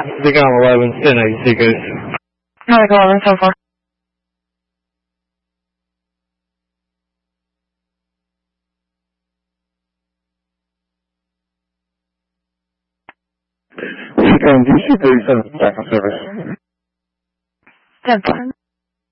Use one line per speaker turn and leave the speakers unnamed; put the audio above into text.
Beacon 11, 10 guys.
Nautical 11, so far.
Beacon DC 37, back on service.
10-4.